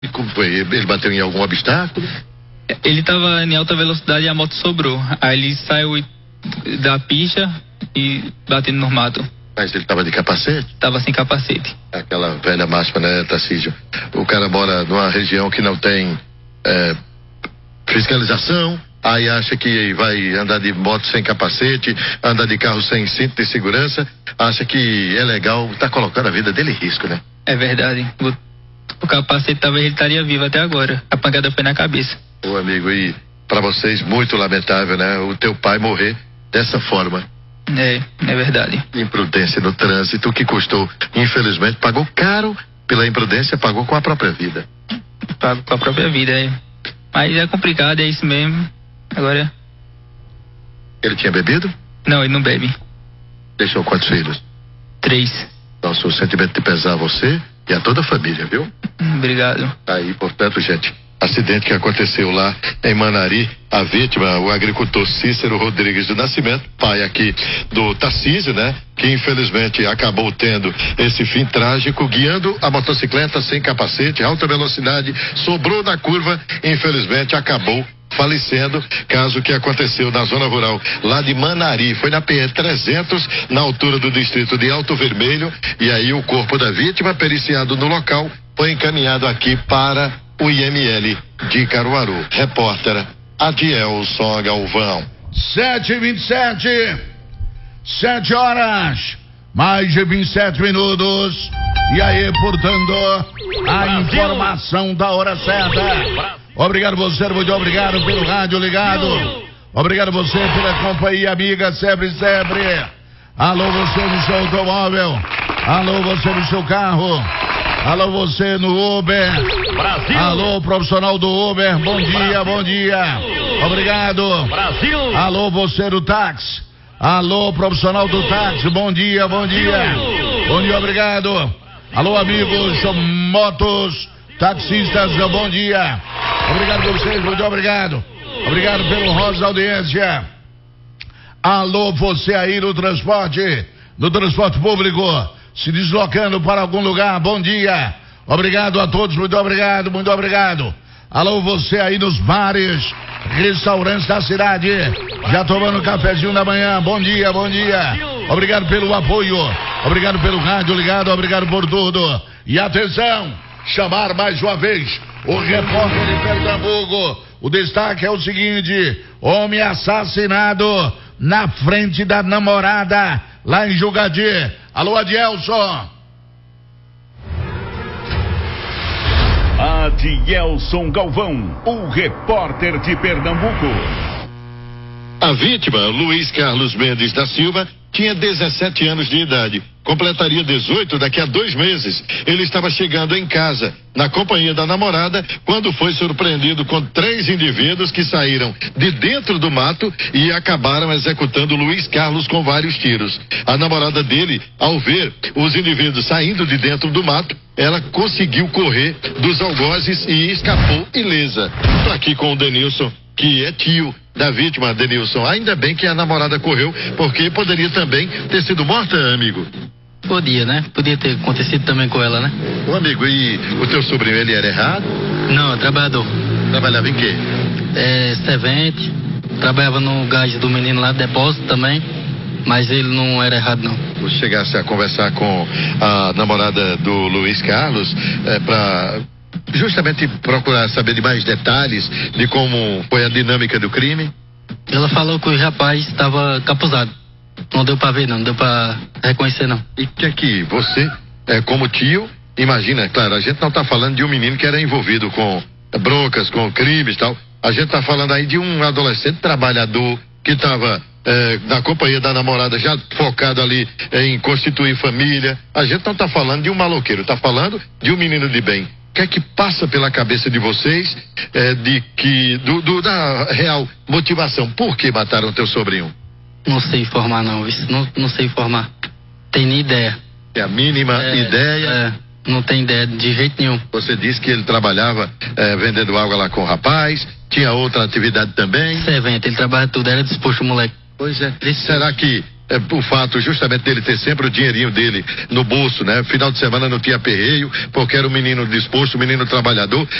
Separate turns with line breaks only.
E como foi? Ele bateu em algum obstáculo?
Ele estava em alta velocidade e a moto sobrou. Aí ele saiu da pista e batendo no mato.
Mas ele estava de capacete?
Estava sem capacete.
Aquela velha máxima, né, Tarcísio? O cara mora numa região que não tem fiscalização, aí acha que vai andar de moto sem capacete, andar de carro sem cinto de segurança, acha que é legal, tá colocando a vida dele em risco, né?
É verdade. O capacete talvez ele estaria vivo até agora. A pancada foi na cabeça.
Ô amigo, e pra vocês muito lamentável, né? O teu pai morrer dessa forma.
É verdade.
Imprudência no trânsito que custou, infelizmente, pagou caro pela imprudência, pagou com a própria vida.
Pago com a própria vida, é. Mas é complicado, é isso mesmo. Agora...
Ele tinha bebido?
Não, ele não bebe.
Deixou quantos filhos?
3.
Nosso sentimento de pesar a você e a toda a família, viu?
Obrigado.
Aí, portanto, gente, acidente que aconteceu lá em Manari, a vítima, o agricultor Cícero Rodrigues do Nascimento, pai aqui do Tarcísio, né? Que infelizmente acabou tendo esse fim trágico, guiando a motocicleta sem capacete, alta velocidade, sobrou na curva, infelizmente acabou falecendo, caso que aconteceu na zona rural lá de Manari, foi na PE 300, na altura do distrito de Alto Vermelho, e aí o corpo da vítima, periciado no local, foi encaminhado aqui para o IML de Caruaru. Repórter Adielson Galvão.
7h27, 7 horas, mais de 27 minutos. E aí, portanto, a informação da hora certa. Obrigado você, muito obrigado pelo rádio ligado. Obrigado você pela companhia amiga, sempre. Alô, você no seu automóvel. Alô, você no seu carro. Alô, você no Uber.
Brasil.
Alô, profissional do Uber. Bom dia, Brasil. Bom dia. Obrigado.
Brasil.
Alô, você do táxi. Alô, profissional do táxi. Bom dia, bom dia. Bom dia, obrigado. Alô, amigos motos, taxistas, bom dia. Obrigado a vocês, muito obrigado. Obrigado pelo rosa audiência. Alô, você aí no transporte público, se deslocando para algum lugar, bom dia. Obrigado a todos, muito obrigado, muito obrigado. Alô, você aí nos bares, restaurantes da cidade, já tomando um cafezinho da manhã, bom dia, bom dia. Obrigado pelo apoio, obrigado pelo rádio ligado, obrigado por tudo. E atenção, chamar mais uma vez o repórter de Pernambuco. O destaque é o seguinte: homem assassinado na frente da namorada lá em Jucati. Alô, Adielson.
Adielson Galvão, o repórter de Pernambuco.
A vítima, Luiz Carlos Mendes da Silva, tinha 17 anos de idade. Completaria 18 daqui a 2 meses. Ele estava chegando em casa, na companhia da namorada, quando foi surpreendido com 3 indivíduos que saíram de dentro do mato e acabaram executando Luiz Carlos com vários tiros. A namorada dele, ao ver os indivíduos saindo de dentro do mato, ela conseguiu correr dos algozes e escapou ilesa. Estou aqui com o Denilson, que é tio da vítima, Denilson. Ainda bem que a namorada correu, porque poderia também ter sido morta, amigo.
Podia, né? Podia ter acontecido também com ela, né?
Ô, amigo, e o teu sobrinho, ele era errado?
Não, trabalhador.
Trabalhava em quê?
Servente. Trabalhava no gás do menino lá, depósito também. Mas ele não era errado, não.
Você chegasse a conversar com a namorada do Luiz Carlos, para justamente procurar saber de mais detalhes de como foi a dinâmica do crime?
Ela falou que o rapaz estava capuzado. Não deu pra ver, não deu pra reconhecer, não.
E que é que você, como tio, imagina, claro, a gente não tá falando de um menino que era envolvido com broncas, com crimes e tal. A gente tá falando aí de um adolescente trabalhador que estava na companhia da namorada, já focado ali em constituir família. A gente não tá falando de um maloqueiro, tá falando de um menino de bem. O que é que passa pela cabeça de vocês da real motivação? Por que mataram teu sobrinho?
Não sei informar, não. Não sei informar. Tem nem ideia.
É a mínima ideia?
Não tem ideia de jeito nenhum.
Você disse que ele trabalhava vendendo água lá com o rapaz, tinha outra atividade também?
Servente, ele trabalha tudo, era disposto o moleque.
Pois é. Será que o fato justamente dele ter sempre o dinheirinho dele no bolso, né? Final de semana não tinha aperreio, porque era um menino disposto, um menino trabalhador.